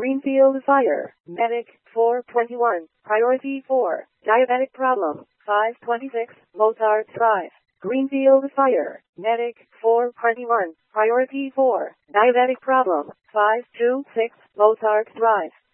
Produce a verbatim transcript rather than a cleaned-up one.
Greenfield Fire, Medic, four twenty-one, Priority four, Diabetic Problem, five twenty-six, Mozart Drive. Greenfield Fire, Medic, four twenty-one, Priority four, Diabetic Problem, five twenty-six, Mozart Drive.